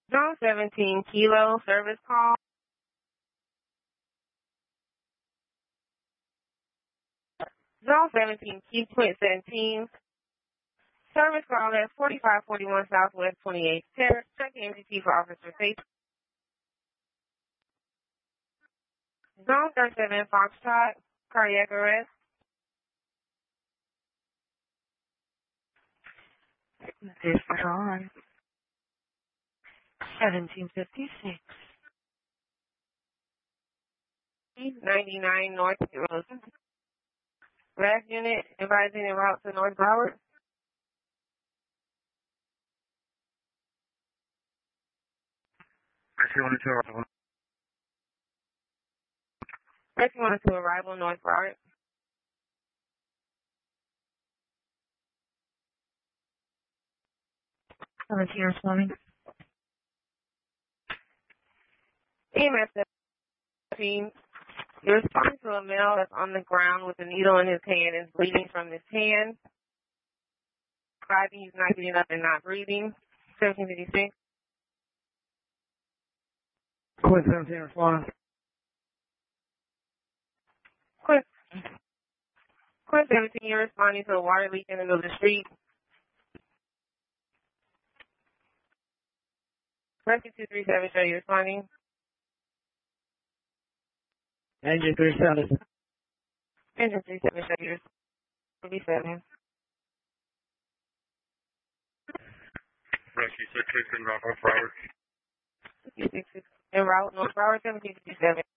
Zone 17 Kilo service call. Zone 17 Key Point 17. Service call at 4541 Southwest 28th Terrace. Check the MDT for officer safety. Zone 37 Foxtrot. Cardiac arrest. This is on 1756. 99 North Road. RAF unit advising en route to North Broward. Rescue 1 to arrival North Broward. Volunteer responding. EMS 17. You're responding to a male that's on the ground with a needle in his hand and is bleeding from his hand. He's not getting up and not breathing. 1756. Quit 17 responding. Quit 17, you're responding to a water leak in the middle of the street. Rescue 237, show you responding. Engine 37. Engine 37, show you 37. Rescue 66 en route North Broward. En route North Broward, 1757.